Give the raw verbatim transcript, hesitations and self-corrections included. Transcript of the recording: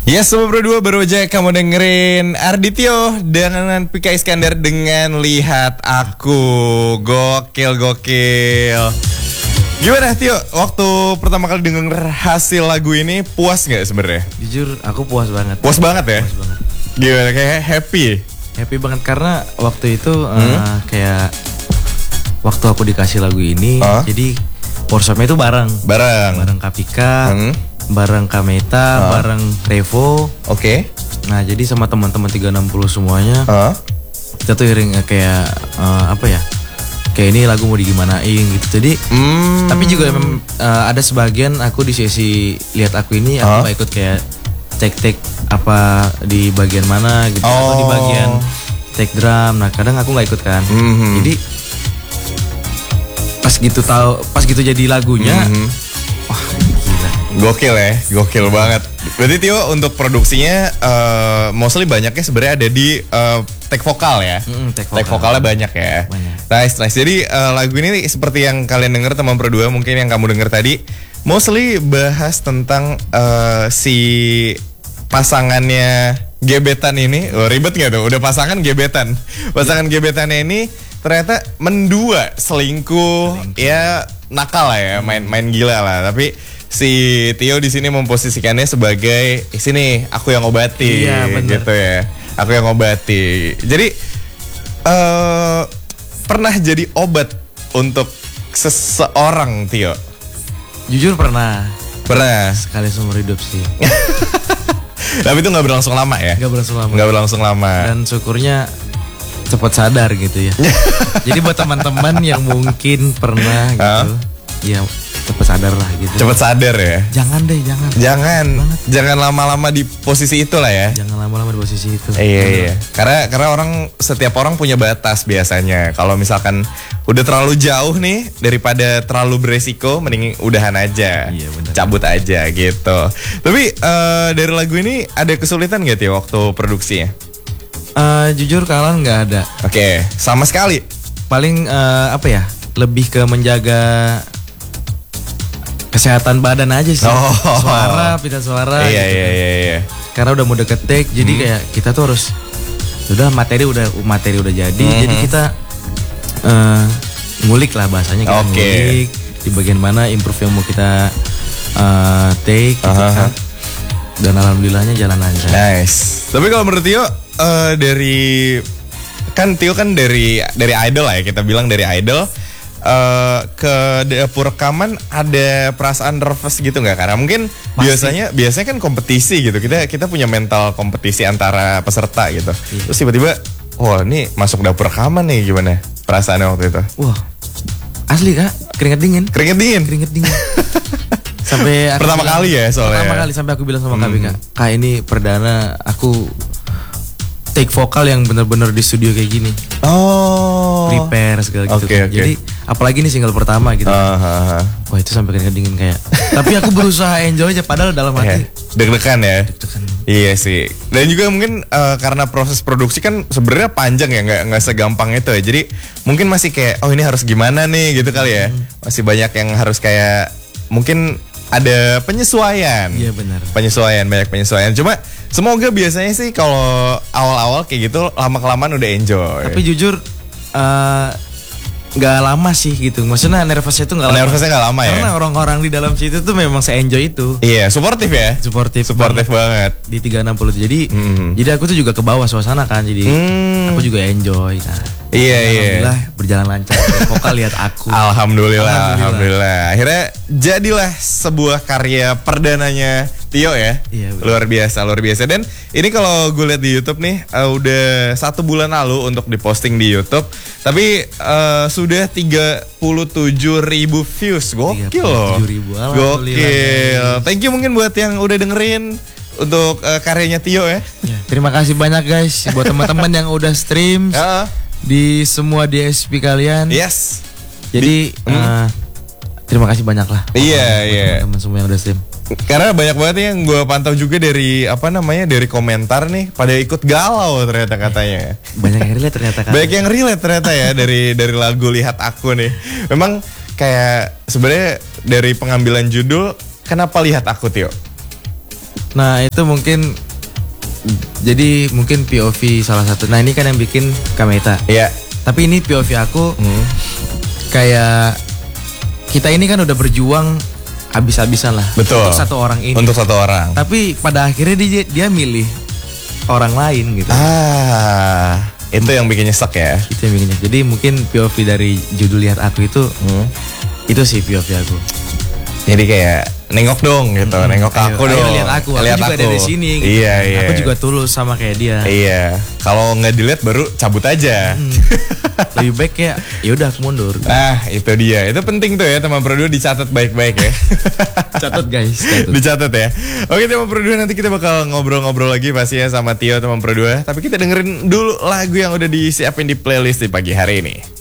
Yes, Sobat Pro dua baru aja kamu dengerin Ardityo dengan Pika Iskandar dengan Lihat Aku. Gokil, gokil. Gimana Tio, waktu pertama kali denger hasil lagu ini puas gak sebenarnya? Jujur aku puas banget. Puas banget ya? Puas banget. Gimana, kayak happy? Happy banget karena waktu itu hmm? uh, kayak waktu aku dikasih lagu ini, uh? jadi workshopnya itu bareng. Bareng? Bareng Kapika. Hmm? Bareng Kameta, uh. bareng Revo. Oke. Okay. Nah jadi sama teman-teman tiga enam nol semuanya, uh. kita tuh iring kayak uh, apa ya? Kayak ini lagu mau digimanain gitu. Jadi, mm. tapi juga uh, ada sebagian aku di sesi Lihat Aku ini aku uh. gak ikut kayak take-take apa di bagian mana gitu, oh. atau di bagian take drum. Nah kadang aku nggak ikut kan. Mm-hmm. Jadi pas gitu tahu, pas gitu jadi lagunya. Mm-hmm. Wah, gila. Gokil ya, gokil banget. Berarti Tio untuk produksinya uh, mostly banyaknya sebenarnya ada di uh, take vokal ya. Mm, take, vokal. Take vokalnya banyak ya. Banyak. Nice, nice. Jadi uh, lagu ini seperti yang kalian denger teman Pro dua, mungkin yang kamu denger tadi, mostly bahas tentang uh, si pasangannya gebetan ini. Oh, ribet gak tuh? Udah pasangan gebetan. Pasangan gebetannya ini ternyata mendua, selingkuh, selingkuh. Ya nakal lah ya, main-main gila lah. Tapi si Tio di sini memposisikannya sebagai sini aku yang obati, iya, gitu ya. Aku yang obati. Jadi uh, pernah jadi obat untuk seseorang, Tio? Jujur pernah. Pernah. Sekali seumur hidup sih. Tapi itu nggak berlangsung lama ya? Nggak berlangsung lama. Nggak berlangsung lama. Dan syukurnya cepat sadar gitu ya. Jadi buat teman-teman yang mungkin pernah gitu, huh? ya cepat sadar lah gitu. Cepat sadar ya. Jangan deh, jangan. Jangan. Banget. Jangan lama-lama di posisi itu lah ya. Jangan lama-lama di posisi itu. Iya iya. Karena karena orang setiap orang punya batas biasanya. Kalau misalkan udah terlalu jauh nih daripada terlalu beresiko, mending udahan aja. Iya, bener. Cabut aja gitu. Tapi uh, dari lagu ini ada kesulitan gak Tio waktu produksinya? Uh, jujur kalian nggak ada. Oke, okay. Sama sekali. Paling uh, apa ya? Lebih ke menjaga kesehatan badan aja sih. Oh. Suara, pita suara. Iya gitu. iya iya iya. Karena udah mau deket take, jadi hmm. kayak kita tuh harus udah materi udah materi udah jadi, hmm. jadi kita uh, ngulik lah bahasanya kita okay. ngulik di bagian mana improve yang mau kita uh, take gitu uh-huh. kan. Dan alhamdulillahnya jalan lancar. Nice. Tapi kalau menurut Tio uh, dari kan Tio kan dari dari idol lah ya, kita bilang dari idol. Uh, ke dapur rekaman ada perasaan nervous gitu nggak? Karena mungkin Pasti. biasanya biasanya kan kompetisi gitu, kita kita punya mental kompetisi antara peserta gitu. Iya. Terus tiba-tiba, wah ini masuk dapur rekaman nih, gimana perasaannya waktu itu? Wah asli kak, keringet dingin. Keringet dingin. Keringet dingin. Sampai aku pertama bilang, kali ya soalnya. Pertama kali sampai aku bilang sama hmm. Kak Bika, kak ini perdana aku take vokal yang benar-benar di studio kayak gini. Oh. Prepare segala gitu. Okay, kan. Okay. Jadi apalagi ini single pertama gitu. Uh, uh, uh. Wah itu sampai keringet dingin kayak. Tapi aku berusaha enjoy aja padahal dalam hati. Deg-degan ya. Deg-degan. Iya sih. Dan juga mungkin uh, karena proses produksi kan sebenarnya panjang ya, nggak nggak segampang itu ya. Jadi mungkin masih kayak oh ini harus gimana nih gitu kali ya. Hmm. Masih banyak yang harus kayak mungkin ada penyesuaian. Iya benar. Penyesuaian, banyak penyesuaian. Cuma semoga biasanya sih kalau awal-awal kayak gitu lama-kelamaan udah enjoy. Tapi jujur uh, gak lama sih gitu. Maksudnya nervousnya tuh gak lama. Nervousnya gak lama ya. Karena orang-orang di dalam situ tuh memang se-enjoy itu. Iya, suportif ya. Suportif. Suportif banget. Di tiga enam nol jadi mm-hmm. jadi aku tuh juga ke bawah suasana kan. Jadi mm. aku juga enjoy kan. Iya iya. Alhamdulillah berjalan lancar. Vokal Lihat Aku. Alhamdulillah, alhamdulillah. Alhamdulillah. Akhirnya jadilah sebuah karya perdananya Tio ya. Iya, luar biasa, luar biasa. Dan ini kalau gue lihat di YouTube nih uh, udah satu bulan lalu untuk diposting di YouTube. Tapi uh, sudah tiga puluh tujuh ribu views. Gokil loh. Gokil. Thank you mungkin buat yang udah dengerin untuk uh, karyanya Tio ya. Ya. Terima kasih banyak guys buat teman-teman yang udah stream. Uh. Di semua D S P kalian. Yes. Jadi di, uh, terima kasih banyak lah. Iya iya. Teman-teman semua yang udah stream. Karena banyak banget yang gue pantau juga dari apa namanya dari komentar nih pada ikut galau ternyata katanya. Banyak yang relate ternyata. Kan. Banyak yang relate ternyata ya dari dari lagu Lihat Aku nih. Memang kayak sebenarnya dari pengambilan judul kenapa Lihat Aku Tio? Nah itu mungkin, jadi mungkin P O V salah satu. Nah ini kan yang bikin Kameta. Iya. Tapi ini P O V aku hmm. kayak kita ini kan udah berjuang habis-habisan lah. Betul. Untuk satu orang ini. Untuk satu orang. Tapi pada akhirnya dia dia milih orang lain gitu. Ah, itu yang bikin nyesek ya. Itu yang bikin nyesek. Jadi mungkin P O V dari judul Lihat Aku itu hmm. itu sih P O V aku. Jadi kayak nengok dong gitu, hmm, nengok ayo, aku ayo dong. Lihat aku, aku lihat juga aku. dari sini. Gitu. Iya iya. Aku juga tulus sama kayak dia. Iya. Kalau nggak dilihat baru cabut aja. Hmm. Lebih baik ya, ya udah aku mundur. Nah itu dia, itu penting tuh ya teman Pro dua, dicatat baik-baik ya. Catat guys. Catat. Dicatat ya. Oke teman Pro dua, nanti kita bakal ngobrol-ngobrol lagi pasti ya sama Tio teman Pro dua. Tapi kita dengerin dulu lagu yang udah disiapin di playlist di pagi hari ini.